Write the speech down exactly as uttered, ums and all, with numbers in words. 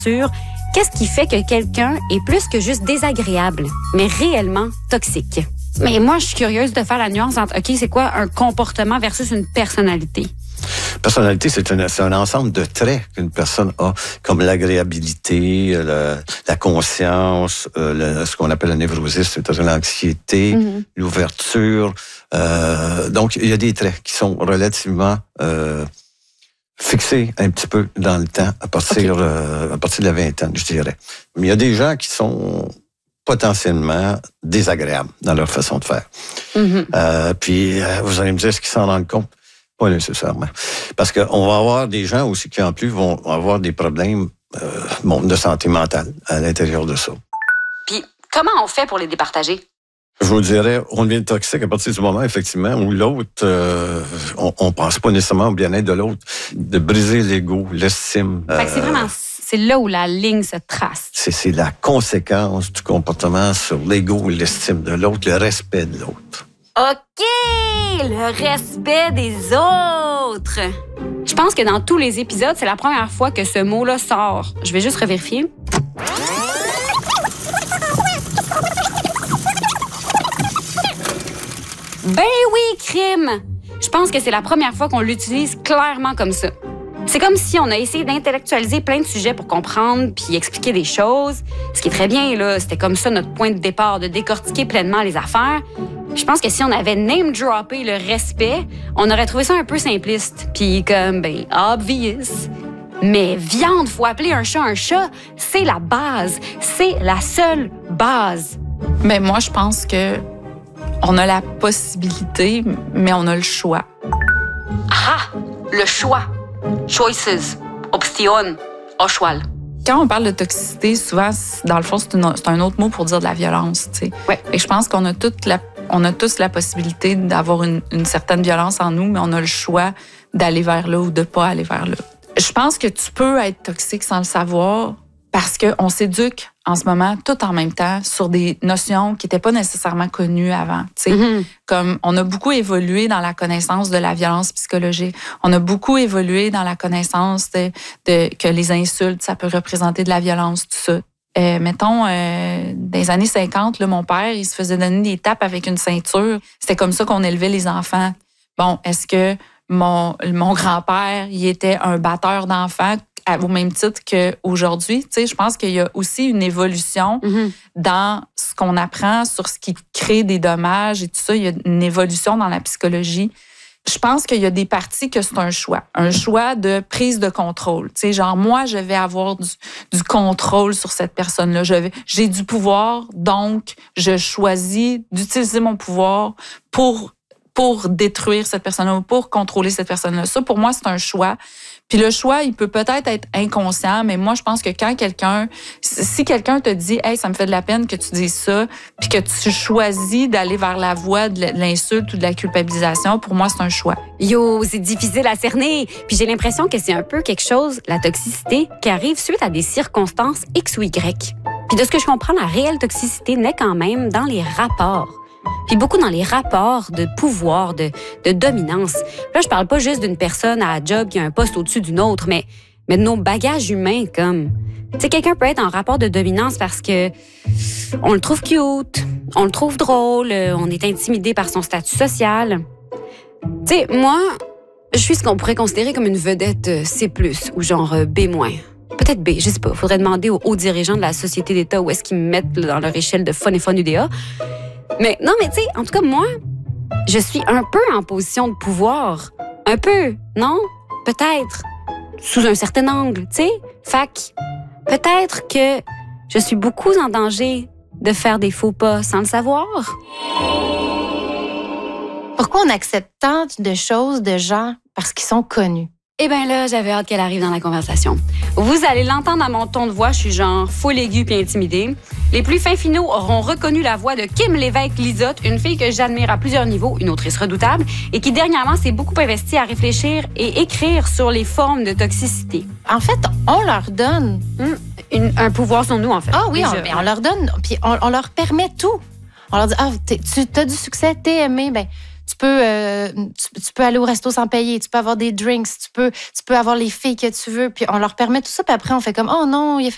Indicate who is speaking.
Speaker 1: Qu'est-ce qui fait que quelqu'un est plus que juste désagréable, mais réellement toxique? Mais moi, je suis curieuse de faire la nuance entre, OK, c'est quoi un comportement versus une personnalité?
Speaker 2: Personnalité, c'est un, c'est un ensemble de traits qu'une personne a, comme l'agréabilité, le, la conscience, euh, le, ce qu'on appelle la névrosisme, c'est-à-dire l'anxiété, mm-hmm. l'ouverture. Euh, donc, il y a des traits qui sont relativement euh, fixés un petit peu dans le temps, à partir, okay. euh, à partir de la vingtaine, je dirais. Mais il y a des gens qui sont potentiellement désagréables dans leur façon de faire. Mm-hmm. Euh, puis, euh, vous allez me dire, est-ce qu'ils s'en rendent compte? Pas nécessairement. Parce qu'on va avoir des gens aussi qui, en plus, vont avoir des problèmes euh, bon, de santé mentale à l'intérieur de ça.
Speaker 1: Puis, comment on fait pour les départager?
Speaker 2: Je vous dirais, on devient toxique à partir du moment, effectivement, où l'autre, euh, on, on pense pas nécessairement au bien-être de l'autre, de briser l'ego, l'estime.
Speaker 1: Fait que c'est vraiment, c'est là où la ligne se trace.
Speaker 2: C'est, c'est la conséquence du comportement sur l'ego et l'estime de l'autre, le respect de l'autre.
Speaker 1: OK! Le respect des autres! Je pense que dans tous les épisodes, c'est la première fois que ce mot-là sort. Je vais juste revérifier. Ben oui, crime! Je pense que c'est la première fois qu'on l'utilise clairement comme ça. C'est comme si on a essayé d'intellectualiser plein de sujets pour comprendre puis expliquer des choses. Ce qui est très bien, là, c'était comme ça notre point de départ, de décortiquer pleinement les affaires. Je pense que si on avait name-droppé le respect, on aurait trouvé ça un peu simpliste, puis comme, ben, obvious. Mais viande, faut appeler un chat un chat, c'est la base. C'est la seule base.
Speaker 3: Mais moi, je pense que on a la possibilité, mais on a le choix.
Speaker 1: Ah! Le choix. Choices. Option. Au choix.
Speaker 3: Quand on parle de toxicité, souvent, dans le fond, c'est, une, c'est un autre mot pour dire de la violence, tu sais.
Speaker 1: Ouais.
Speaker 3: Et je pense qu'on a toute la On a tous la possibilité d'avoir une, une certaine violence en nous, mais on a le choix d'aller vers là ou de pas aller vers là. Je pense que tu peux être toxique sans le savoir parce qu'on s'éduque en ce moment tout en même temps sur des notions qui n'étaient pas nécessairement connues avant. Mm-hmm. Comme on a beaucoup évolué dans la connaissance de la violence psychologique. On a beaucoup évolué dans la connaissance de, de que les insultes, ça peut représenter de la violence, tout ça. Euh, mettons, euh, dans les années cinquante, là, mon père, il se faisait donner des tapes avec une ceinture. C'était comme ça qu'on élevait les enfants. Bon, est-ce que mon, mon grand-père, il était un batteur d'enfants au même titre qu'aujourd'hui? Tu sais, je pense qu'il y a aussi une évolution mm-hmm. dans ce qu'on apprend sur ce qui crée des dommages et tout ça. Il y a une évolution dans la psychologie. Je pense qu'il y a des parties que c'est un choix. Un choix de prise de contrôle. Tu sais, genre, moi, je vais avoir du, du contrôle sur cette personne-là. Je vais, j'ai du pouvoir, donc je choisis d'utiliser mon pouvoir pour, pour détruire cette personne-là, pour contrôler cette personne-là. Ça, pour moi, c'est un choix. Puis le choix, il peut peut-être être inconscient, mais moi, je pense que quand quelqu'un... Si quelqu'un te dit « Hey, ça me fait de la peine que tu dises ça », puis que tu choisis d'aller vers la voie de l'insulte ou de la culpabilisation, pour moi, c'est un choix.
Speaker 1: Yo, c'est difficile à cerner. Puis j'ai l'impression que c'est un peu quelque chose, la toxicité, qui arrive suite à des circonstances X ou Y. Puis de ce que je comprends, la réelle toxicité naît quand même dans les rapports. Puis beaucoup dans les rapports de pouvoir, de, de dominance. Là, je parle pas juste d'une personne à la job qui a un poste au-dessus d'une autre, mais, mais de nos bagages humains, comme... Tu sais, quelqu'un peut être en rapport de dominance parce que on le trouve cute, on le trouve drôle, on est intimidé par son statut social. Tu sais, moi, je suis ce qu'on pourrait considérer comme une vedette C plus, ou genre B moins. Peut-être B, je sais pas. Faudrait demander aux hauts dirigeants de la société d'État où est-ce qu'ils me mettent dans leur échelle de fun et fun U D A. Mais non, mais tu sais, en tout cas, moi, je suis un peu en position de pouvoir. Un peu, non? Peut-être. Sous un certain angle, tu sais? Fait que peut-être que je suis beaucoup en danger de faire des faux pas sans le savoir.
Speaker 4: Pourquoi on accepte tant de choses de gens parce qu'ils sont connus?
Speaker 1: Eh bien là, j'avais hâte qu'elle arrive dans la conversation. Vous allez l'entendre à mon ton de voix, je suis genre full aigu puis intimidée. Les plus fins finaux auront reconnu la voix de Kim Lévesque-Lizotte, une fille que j'admire à plusieurs niveaux, une autrice redoutable, et qui dernièrement s'est beaucoup investie à réfléchir et écrire sur les formes de toxicité.
Speaker 4: En fait, on leur donne
Speaker 1: hum, une, un pouvoir sur nous, en fait.
Speaker 4: Ah oui, on, mais on leur donne, puis on, on leur permet tout. On leur dit, ah, tu as du succès, t'es aimé, ben tu peux, euh, tu, tu peux aller au resto sans payer, tu peux avoir des drinks, tu peux, tu peux avoir les filles que tu veux, puis on leur permet tout ça, puis après on fait comme, oh non, il a fait